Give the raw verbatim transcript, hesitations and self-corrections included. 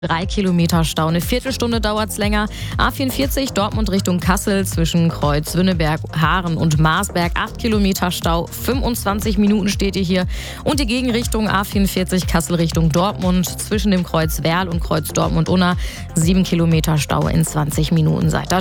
Drei Kilometer Stau, eine Viertelstunde dauert es länger. A vierundvierzig Dortmund Richtung Kassel zwischen Kreuz Wünneberg, Haaren und Marsberg. Acht Kilometer Stau, fünfundzwanzig Minuten steht ihr hier. Und die Gegenrichtung A vierundvierzig Kassel Richtung Dortmund zwischen dem Kreuz Werl und Kreuz Dortmund-Unna. Sieben Kilometer Stau in zwanzig Minuten seid ihr.